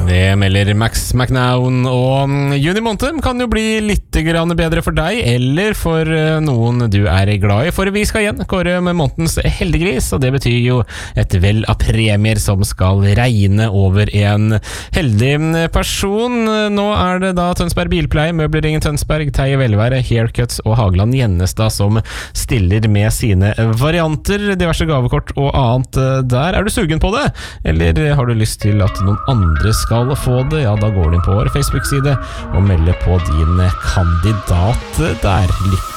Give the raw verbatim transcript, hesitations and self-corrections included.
Det melder Max McNown, og juni måned kan jo bli litt grann bedre for deg, eller for noen du er glad i, for vi skal igjen kåre med månedens heldiggris, og det betyr jo et vel av premier som skal regne over en heldig person. Nå er det da Tønsberg Bilpleie, Møbelringen Tønsberg, Teie Velvære, Haircuts og Hageland Gjennestad som stiller med sine varianter, diverse gavekort og annet der. Er du sugen på det? Eller har du lyst til at noen andre skal få det? Ja, da går du inn på vår Facebook-side og melder på din kandidat der. Litt